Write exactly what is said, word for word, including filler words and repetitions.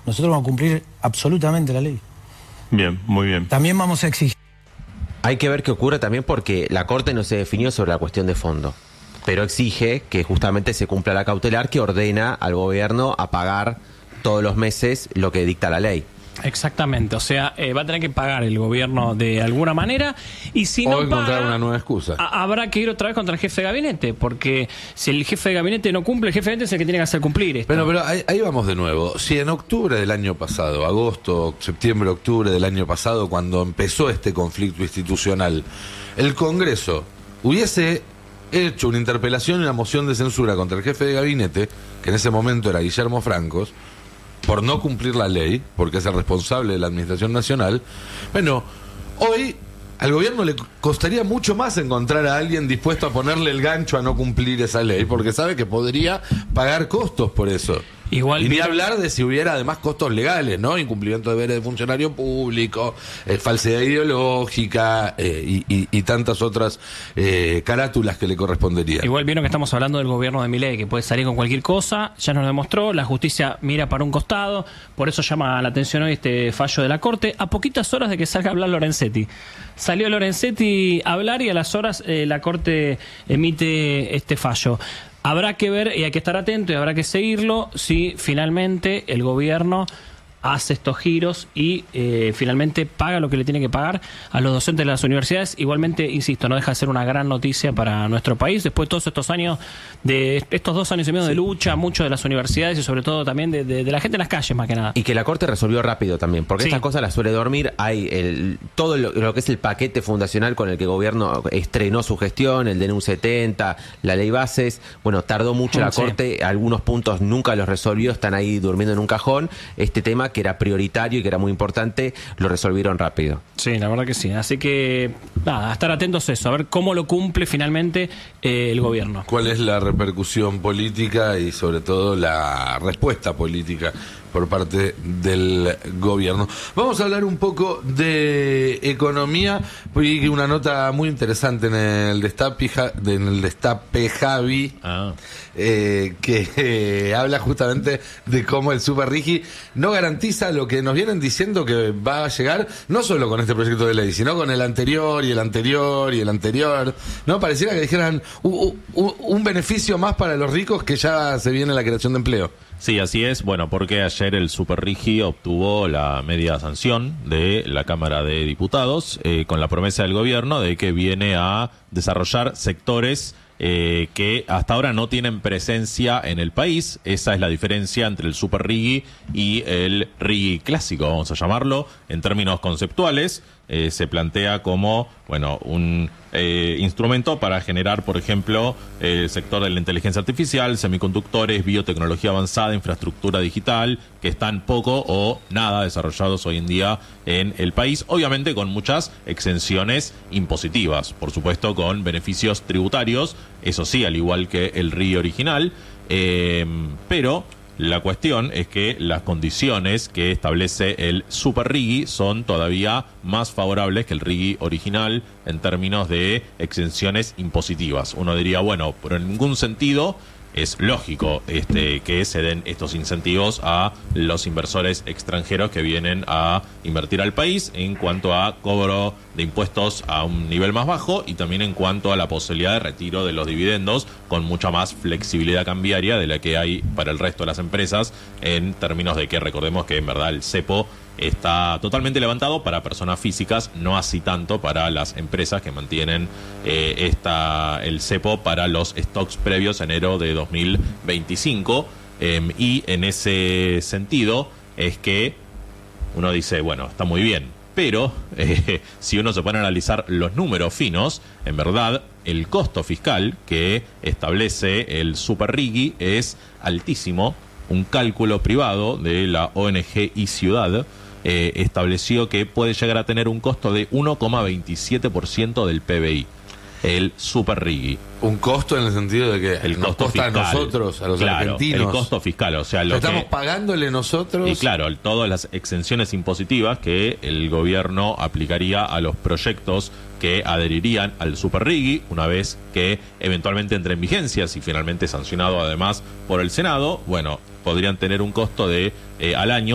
Nosotros vamos a cumplir absolutamente la ley. Bien, muy bien. También vamos a exigir. Hay que ver qué ocurre también porque la Corte no se definió sobre la cuestión de fondo, pero exige que justamente se cumpla la cautelar que ordena al gobierno a pagar todos los meses lo que dicta la ley. Exactamente, o sea, eh, va a tener que pagar el gobierno de alguna manera y si no o encontrar paga, una nueva excusa. a- habrá que ir otra vez contra el jefe de gabinete, porque si el jefe de gabinete no cumple, el jefe de gabinete es el que tiene que hacer cumplir esto. Pero, pero ahí, ahí vamos de nuevo. Si en octubre del año pasado, agosto, septiembre, octubre del año pasado, cuando empezó este conflicto institucional, el Congreso hubiese hecho una interpelación y una moción de censura contra el jefe de gabinete, que en ese momento era Guillermo Francos, por no cumplir la ley, porque es el responsable de la Administración Nacional, bueno, hoy al gobierno le costaría mucho más encontrar a alguien dispuesto a ponerle el gancho a no cumplir esa ley, porque sabe que podría pagar costos por eso. Igual y ni vieron- hablar de si hubiera además costos legales, ¿no? Incumplimiento de deberes de funcionario público, eh, falsedad ideológica eh, y, y, y tantas otras eh, carátulas que le corresponderían. Igual vieron que estamos hablando del gobierno de Milei, que puede salir con cualquier cosa, ya nos lo demostró, la justicia mira para un costado, por eso llama la atención hoy este fallo de la Corte, a poquitas horas de que salga a hablar Lorenzetti. Salió Lorenzetti a hablar y a las horas eh, la Corte emite este fallo. Habrá que ver y hay que estar atento y habrá que seguirlo si finalmente el gobierno hace estos giros y eh, finalmente paga lo que le tiene que pagar a los docentes de las universidades. Igualmente, insisto, no deja de ser una gran noticia para nuestro país. Después de todos estos años, de estos dos años y medio sí. de lucha, mucho de las universidades y sobre todo también de, de, de la gente en las calles, más que nada. Y que la Corte resolvió rápido también, porque Sí. estas cosas las suele dormir. Hay el, todo lo, lo que es el paquete fundacional con el que el gobierno estrenó su gestión, el D N U setenta, la ley bases. Bueno, tardó mucho la Sí. Corte, algunos puntos nunca los resolvió, están ahí durmiendo en un cajón. Este tema que era prioritario y que era muy importante, lo resolvieron rápido. Sí, la verdad que sí. Así que, nada, a estar atentos a eso, a ver cómo lo cumple finalmente eh, el gobierno. ¿Cuál es la repercusión política y sobre todo la respuesta política por parte del gobierno? Vamos a hablar un poco de economía. Vi una nota muy interesante en el Destape, en el Destape Javi, Ah. eh, que eh, habla justamente de cómo el Super Rigi no garantiza lo que nos vienen diciendo que va a llegar, no solo con este proyecto de ley, sino con el anterior y el anterior y el anterior. No pareciera que dijeran uh, uh, un beneficio más para los ricos, que ya se viene la creación de empleo. Sí, así es. Bueno, porque ayer el Super Rigi obtuvo la media sanción de la Cámara de Diputados eh, con la promesa del gobierno de que viene a desarrollar sectores eh, que hasta ahora no tienen presencia en el país. Esa es la diferencia entre el Super Rigi y el Rigi clásico, vamos a llamarlo, en términos conceptuales. Eh, se plantea como, bueno, un eh, instrumento para generar, por ejemplo, eh, el sector de la inteligencia artificial, semiconductores, biotecnología avanzada, infraestructura digital, que están poco o nada desarrollados hoy en día en el país, obviamente con muchas exenciones impositivas, por supuesto con beneficios tributarios, eso sí, al igual que el Rigi original, eh, pero la cuestión es que las condiciones que establece el Super Rigi son todavía más favorables que el Rigi original en términos de exenciones impositivas. Uno diría, bueno, pero en ningún sentido es lógico este, que se den estos incentivos a los inversores extranjeros que vienen a invertir al país en cuanto a cobro de impuestos a un nivel más bajo y también en cuanto a la posibilidad de retiro de los dividendos con mucha más flexibilidad cambiaria de la que hay para el resto de las empresas, en términos de que recordemos que en verdad el cepo está totalmente levantado para personas físicas, no así tanto para las empresas que mantienen eh, esta, el cepo para los stocks previos a enero de dos mil veinticinco. Eh, y en ese sentido es que uno dice, bueno, está muy bien, pero eh, si uno se pone a analizar los números finos, en verdad el costo fiscal que establece el Super Rigi es altísimo. Un cálculo privado de la O N G iCiudad eh, estableció que puede llegar a tener un costo de uno coma veintisiete por ciento del P B I. El Super Rigi. Un costo en el sentido de que El nos costo costa fiscal. a nosotros, a los Claro, argentinos. el costo fiscal, o sea, O lo sea, estamos que... pagándole nosotros. Y claro, todas las exenciones impositivas que el gobierno aplicaría a los proyectos que adherirían al Super Rigi una vez que eventualmente entre en vigencia, si finalmente sancionado además por el Senado, bueno, podrían tener un costo de eh, al año